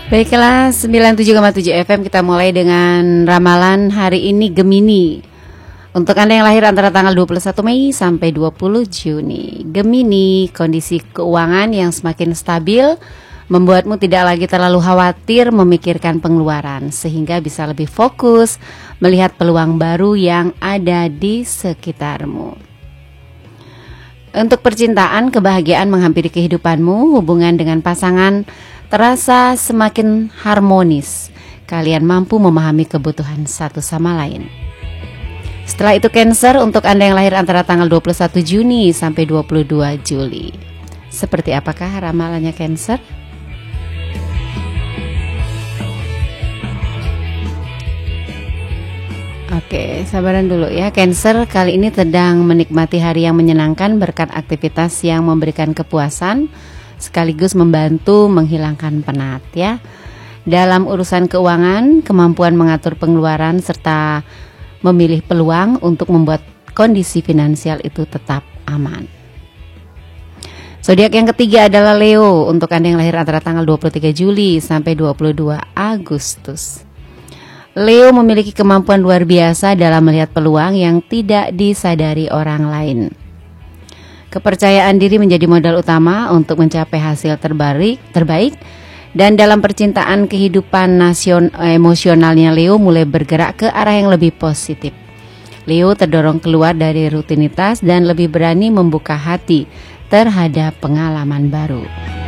Baiklah, 97,7 FM kita mulai dengan ramalan hari ini Gemini. Untuk Anda yang lahir antara tanggal 21 Mei sampai 20 Juni. Gemini, kondisi keuangan yang semakin stabil membuatmu tidak lagi terlalu khawatir memikirkan pengeluaran, sehingga bisa lebih fokus melihat peluang baru yang ada di sekitarmu. Untuk percintaan, kebahagiaan menghampiri kehidupanmu, hubungan dengan pasangan terasa semakin harmonis. Kalian mampu memahami kebutuhan satu sama lain. Setelah itu Cancer, untuk Anda yang lahir antara tanggal 21 Juni sampai 22 Juli. Seperti apakah ramalannya Cancer? Oke, sabaran dulu ya. Cancer kali ini sedang menikmati hari yang menyenangkan berkat aktivitas yang memberikan kepuasan sekaligus membantu menghilangkan penat ya. Dalam urusan keuangan, kemampuan mengatur pengeluaran serta memilih peluang untuk membuat kondisi finansial itu tetap aman. Zodiak yang ketiga adalah Leo, untuk Anda yang lahir antara tanggal 23 Juli sampai 22 Agustus. Leo memiliki kemampuan luar biasa dalam melihat peluang yang tidak disadari orang lain. Kepercayaan diri menjadi modal utama untuk mencapai hasil terbaik dan dalam percintaan kehidupan emosionalnya Leo mulai bergerak ke arah yang lebih positif. Leo terdorong keluar dari rutinitas dan lebih berani membuka hati terhadap pengalaman baru.